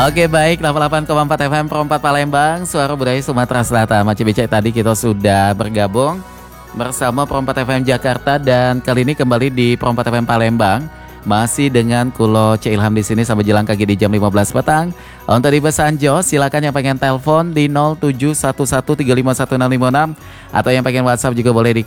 Oke baik, 88,4 FM Perempat Palembang, Suara Budaya Sumatera Selatan. Macam bicara tadi kita sudah bergabung bersama Perempat FM Jakarta dan kali ini kembali di Perempat FM Palembang. Masih dengan Kulo C. Ilham di sini sampai jelang kaki di jam 15 petang. Untuk di Besanjo, silakan yang pengen telepon di 0711351656 atau yang pengen WhatsApp juga boleh di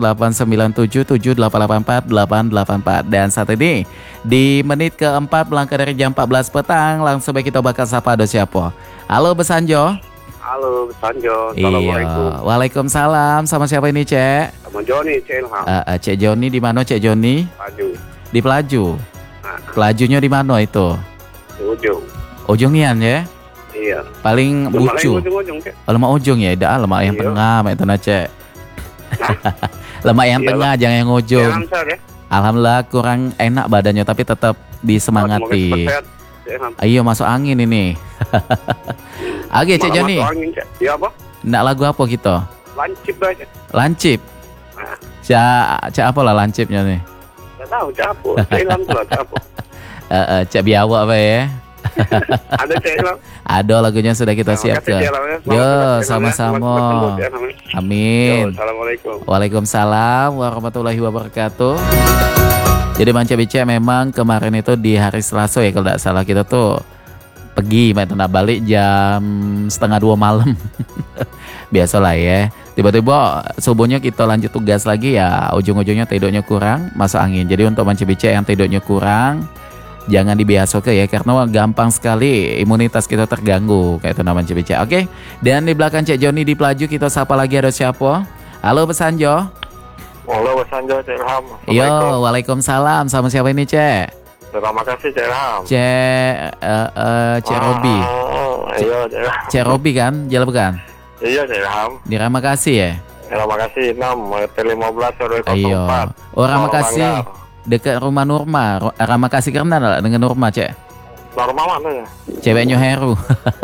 08977884 Dan saat ini di menit keempat melangkah dari jam 14 petang, langsung baik kita bakal sapa ada siapa. Halo Besanjo. Halo Besanjo. Assalamualaikum. Waalaikumsalam. Sama siapa ini, Cek? Sama Joni, Cek Ilham. Cek Joni di mana, Cek Joni? Maju. Di Pelaju. Pelajunya di mana itu? Di ujung. Ujungnya ya? Iya. Paling lucu. Ujung-ujung, Cek. Oh, lemak ujung ya? Dah, lemak yang tengah, mak itu Cek. Lemak yang tengah, jangan yang ujung. Ya? Alhamdulillah kurang enak badannya tapi tetap disemangati. Ayo masuk angin ini. Oke, Cek Joni. Iya apa? Nggak lagu apa gitu? Lancip aja. Lancip. Cak apa lah lancipnya nih? Tahu capo, Ilham tuh capo. Cak biawak apa ya? Ada Cek Ilham. Ada lagunya sudah kita siapkan. Yo, sama-sama. Amin. Assalamualaikum. Waalaikumsalam warahmatullahi wabarakatuh. Jadi Manca Bica memang kemarin itu di hari Selasa ya kalau tidak salah kita tuh pergi balik jam 1:30 malam. Biasalah ya. Tiba-tiba subuhnya kita lanjut tugas lagi ya, ujung-ujungnya tidurnya kurang, masuk angin. Jadi untuk Manca Bica yang tidurnya kurang, jangan dibiasakan ya, karena gampang sekali imunitas kita terganggu kayak itu namanya Manca Bica. Oke. Dan di belakang Cek Joni di Pelaju kita sapa lagi ada siapa? Halo Besanjo. Halo Besanjo, Cek Ilham. Yo, waalaikumsalam. Sama siapa ini, Cek? Terima kasih Cek Ilham. Cek Robi. Iya, Cek Robi kan? Jalan bukan? Iya, Cek Ilham. Di Ramakasih ya? Ramakasih 6, T15 04. Iya. Oh, Ramakasih. Dekat rumah Nurma. Ramakasih karena dengan Nurma, Cek. Nurma mana ya? Ceweknya Heru.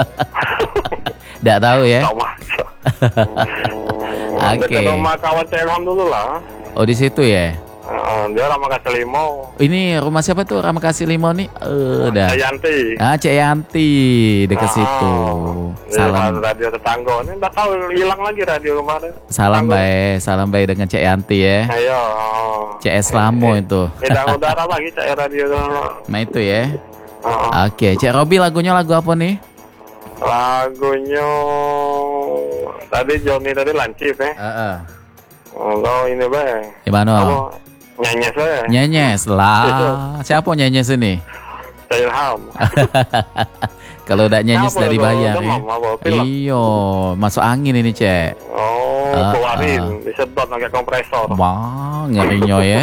Nggak tahu ya? Oke. Rumah kawan Cek Ilham dulu lah. Oh, di situ ya? Dia Ramakasih Limo. Ini rumah siapa tuh Ramakasih Limo nih? Dah. Cek Yanti. Cek Yanti dekat situ. Salam. Radio tetangga. Ini enggak tahu hilang lagi radio kemarin. Salam baik dengan Cek Yanti ya. Ayo. CS Lamo itu. Tidak udara lagi Cek radio. Nah itu ya. Oke, Cek Robi lagunya lagu apa nih? Lagunya tadi Joni tadi Lancip ya. Kalau ini bang. Gimana? Nyenyes ya. Nyenyes lah. Siapa nyenyes ini? Cek Ilham. Kalau udah nyenyes udah dibayar ya. Iyo, masuk angin ini Cek. Oh, keluarin, disedot pakai kompresor. Wah, ngerinya ya.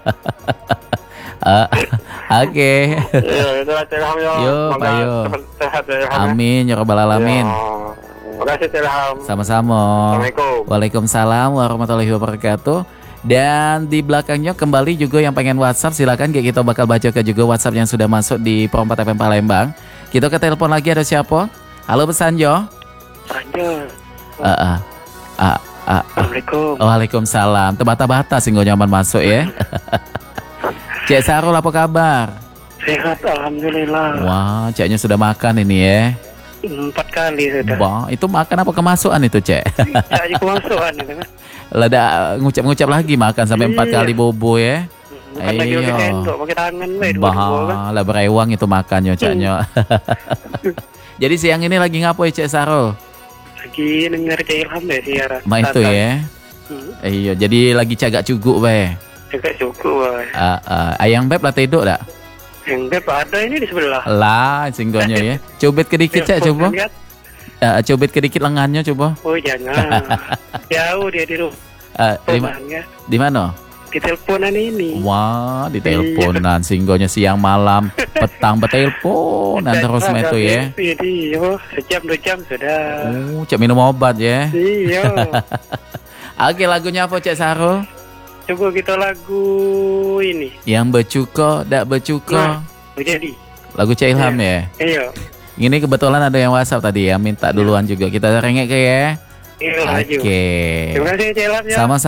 Oke. Iya, itu Cek Ilham ya. Yo, ayo. Sehat ya Ilham. Amin, ya rabbal alamin. Terima kasih Cek Ilham. Sama-sama. Assalamualaikum. Waalaikumsalam warahmatullahi wabarakatuh. Dan di belakangnya kembali juga yang pengen WhatsApp silakan kita bakal bacakan juga WhatsApp yang sudah masuk di Perempat FM Palembang. Kita ke telepon lagi ada siapa? Halo Besanjo. Besanjo. Assalamualaikum. Waalaikumsalam. Terbata-bata sih nggak nyaman masuk ya. Cek Sarul apa kabar? Sehat alhamdulillah. Wah, Ceknya sudah makan ini ya. 4 kali sudah. Wah, itu makan apa kemasukan itu Cek? Cek kemasukan itu kan. Lada ngucap-ngucap lagi makan sampai 4 kali bobo ya. Ayo. Pakai tangan lah berewang itu makannya Ceknya. Jadi siang ini lagi ngapain Cek Sarul? Lagi denger Cek Ilham deh siaran. Ma itu ya. Iya, jadi lagi cagak cuguk be. Cagak cuguk be. Ayang beb lah tidur tak? Yang beb ada ini di sebelah. Lah, singgonya ya. Cubit kedikit Cek coba. Cubit kedikit lengannya coba. Oh jangan. Jauh dia di rumah. Di mana? Di teleponan ini. Wah, di teleponan singgonya siang malam, petang berteleponan terus itu ya. Iya, sejam 2 jam sudah. Cek minum obat ya. Iya. Oke, lagunya apa Cek Sarul? Coba kita lagu ini. Yang bercuka, dak bercuka. Jadi. Lagu Cek Ilham ya. Iya. Ini kebetulan ada yang WhatsApp tadi ya, minta duluan juga. Kita rengek ke ya. Iya, Oke. Terima kasih Cek Ilham ya. Sama-sama.